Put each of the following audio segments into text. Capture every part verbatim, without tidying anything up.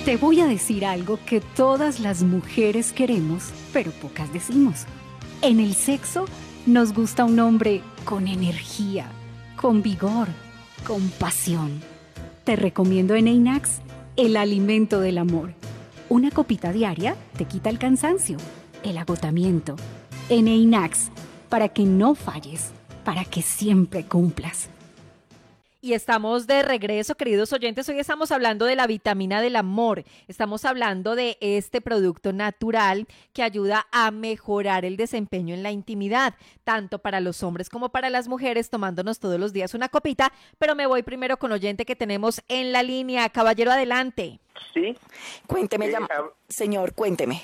Te voy a decir algo que todas las mujeres queremos, pero pocas decimos. En el sexo nos gusta un hombre con energía, con vigor, con pasión. Te recomiendo en Einax el alimento del amor. Una copita diaria te quita el cansancio, el agotamiento. En Einax, para que no falles, para que siempre cumplas. Y estamos de regreso, queridos oyentes. Hoy estamos hablando de la vitamina del amor. Estamos hablando de este producto natural que ayuda a mejorar el desempeño en la intimidad, tanto para los hombres como para las mujeres, tomándonos todos los días una copita. Pero me voy primero con oyente que tenemos en la línea. Caballero, adelante. Sí. Cuénteme, Eh, llam- hab- señor, cuénteme.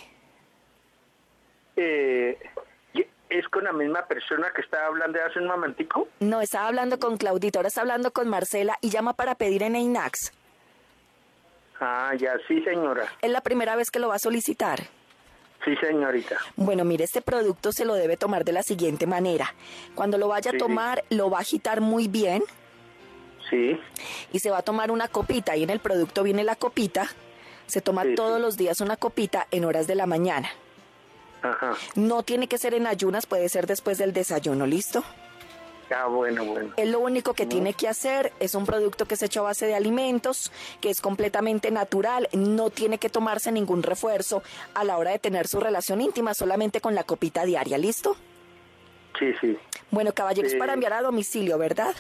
Eh, ¿Es con la misma persona que estaba hablando hace un momentico? No, estaba hablando con Claudita, ahora está hablando con Marcela y llama para pedir en Einax. Ah, ya, sí, señora. Es la primera vez que lo va a solicitar. Sí, señorita. Bueno, mire, este producto se lo debe tomar de la siguiente manera. Cuando lo vaya a Sí. tomar, lo va a agitar muy bien Sí, y se va a tomar una copita. Y en el producto viene la copita. Se toma Sí, todos sí. los días una copita en horas de la mañana. ajá. No tiene que ser en ayunas, puede ser después del desayuno, ¿listo? Ah, bueno, bueno. Él lo único que tiene que hacer es un producto que es hecho a base de alimentos, que es completamente natural, no tiene que tomarse ningún refuerzo a la hora de tener su relación íntima, solamente con la copita diaria, ¿listo? Sí, sí. Bueno, caballeros, Sí. para enviar a domicilio, ¿verdad?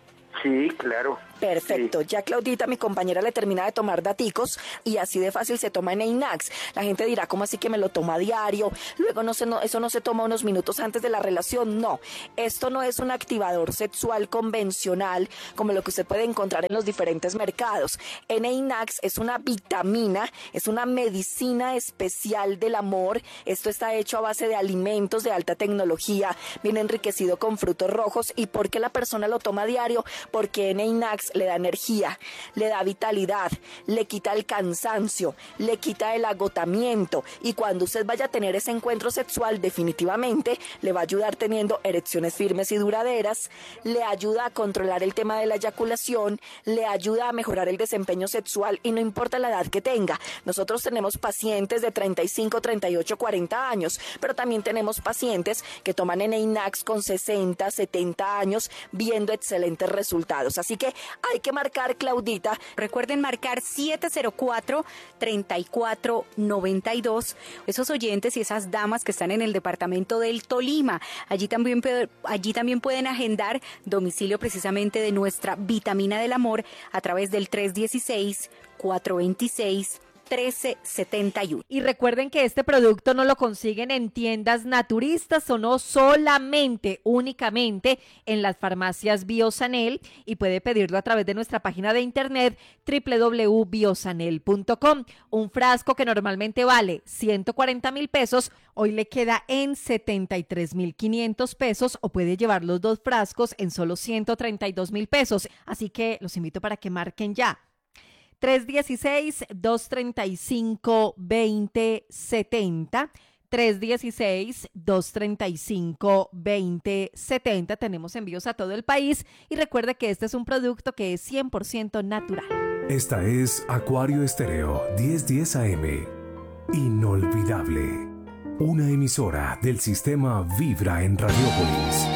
Sí, claro. Perfecto, Sí. ya Claudita, mi compañera, le termina de tomar daticos y así de fácil se toma en Einax. La gente dirá, ¿cómo así que me lo toma a diario? Luego no se, no, eso no se toma unos minutos antes de la relación. No, esto no es un activador sexual convencional como lo que usted puede encontrar en los diferentes mercados. En Einax es una vitamina, es una medicina especial del amor. Esto está hecho a base de alimentos de alta tecnología, viene enriquecido con frutos rojos. ¿Y por qué la persona lo toma a diario? Porque en Einax le da energía, le da vitalidad, le quita el cansancio, le quita el agotamiento y cuando usted vaya a tener ese encuentro sexual definitivamente le va a ayudar teniendo erecciones firmes y duraderas, le ayuda a controlar el tema de la eyaculación, le ayuda a mejorar el desempeño sexual y no importa la edad que tenga. Nosotros tenemos pacientes de treinta y cinco, treinta y ocho, cuarenta años, pero también tenemos pacientes que toman en Einax con sesenta, setenta años viendo excelentes resultados. Así que hay que marcar, Claudita. Recuerden marcar siete cero cuatro, tres cuatro nueve dos. Esos oyentes y esas damas que están en el departamento del Tolima. Allí también, pe- allí también pueden agendar domicilio precisamente de nuestra vitamina del amor a través del tres uno seis, cuatro dos seis, uno tres siete uno. Y recuerden que este producto no lo consiguen en tiendas naturistas o no solamente, únicamente en las farmacias Biosanel y puede pedirlo a través de nuestra página de internet doble u doble u doble u punto biosanel punto com. Un frasco que normalmente vale ciento cuarenta mil pesos, hoy le queda en setenta y tres mil quinientos pesos o puede llevar los dos frascos en solo ciento treinta y dos mil pesos. Así que los invito para que marquen ya. tres uno seis, dos tres cinco, dos cero siete cero, tres uno seis, dos tres cinco, dos cero siete cero. Tenemos envíos a todo el país y recuerde que este es un producto que es cien por ciento natural. Esta es Acuario Estéreo diez diez A M. Inolvidable. Una emisora del sistema Vibra en Radiópolis.